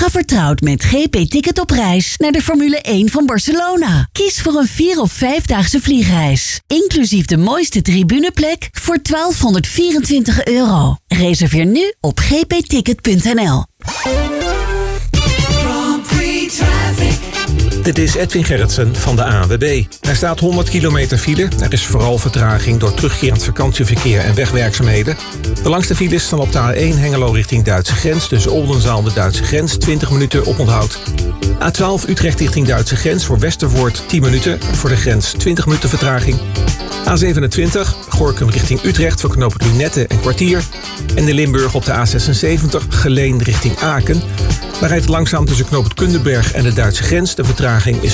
Ga vertrouwd met GP Ticket op reis naar de Formule 1 van Barcelona. Kies voor een 4 of 5-daagse vliegreis. Inclusief de mooiste tribuneplek voor €1224. Reserveer nu op gpticket.nl. Dit is Edwin Gerritsen van de ANWB. Er staat 100 kilometer file. Er is vooral vertraging door terugkerend vakantieverkeer en wegwerkzaamheden. De langste files staan op de A1 Hengelo richting Duitse grens. Tussen Oldenzaal en de Duitse grens 20 minuten oponthoud. A12 Utrecht richting Duitse grens voor Westervoort 10 minuten. Voor de grens 20 minuten vertraging. A27 Gorinchem richting Utrecht voor knooppunt Lunette een kwartier. En de Limburg op de A76 Geleen richting Aken. Daar rijdt het langzaam tussen knooppunt Kundenberg en de Duitse grens. De vertraging is